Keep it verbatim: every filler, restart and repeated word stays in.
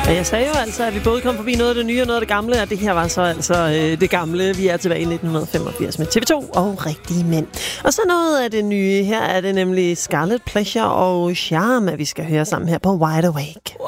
Og jeg sagde jo altså, at vi både kom forbi noget af det nye og noget af det gamle, og det her var så altså øh, det gamle. Vi er tilbage i nitten femogfirs med T V to og Rigtige Mænd. Og så noget af det nye. Her er det nemlig Scarlet Pleasure og Charme, vi skal høre sammen her på Wide Awake.